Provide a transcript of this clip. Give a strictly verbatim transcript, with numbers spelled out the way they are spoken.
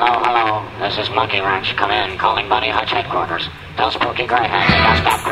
Hello, hello. This is Monkey Wrench. Come in. Calling Bunny Hutch headquarters. Tell Spooky Greyhead they got stop